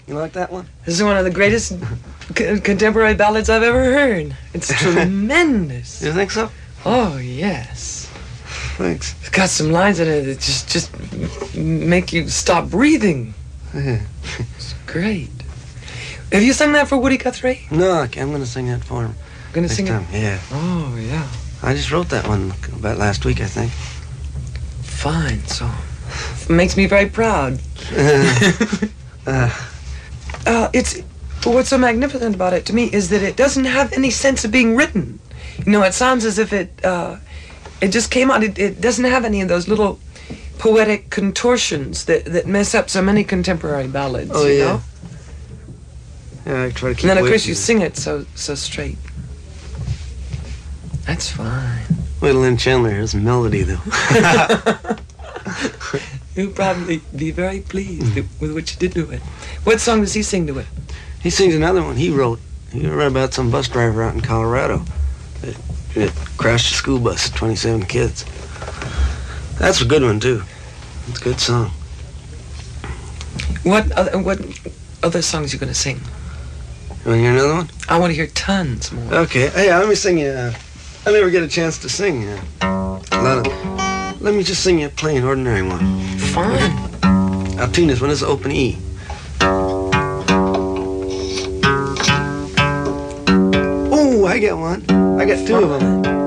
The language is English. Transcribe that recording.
You like that one? This is one of the greatest contemporary ballads I've ever heard. It's tremendous. You think so? Oh, yes. Thanks. It's got some lines in it that just make you stop breathing. Yeah. It's great. Have you sung that for Woody Guthrie? No, I'm going to sing that for him. Gonna next sing time. it? Yeah. Oh, yeah. I just wrote that one about last week, I think. Fine, so it makes me very proud. It's what's so magnificent about it to me is that it doesn't have any sense of being written. You know, it sounds as if it just came out. It doesn't have any of those little poetic contortions that mess up so many contemporary ballads. Oh, you yeah. know? Yeah, I try to keep And then of away course from you it. sing it so straight. That's fine. Wait till Lynn Chandler hears melody, though. He'll probably be very pleased with what you did to it. What song does he sing to it? He sings another one he wrote. He wrote about some bus driver out in Colorado that crashed a school bus, 27 kids. That's a good one, too. It's a good song. What other songs you gonna sing? You want to hear another one? I want to hear tons more. Okay. Hey, let me sing you. I never get a chance to sing. Let me just sing you a plain, ordinary one. Fine. I'll tune this one. This is open E. Oh, I got one. I got two of them.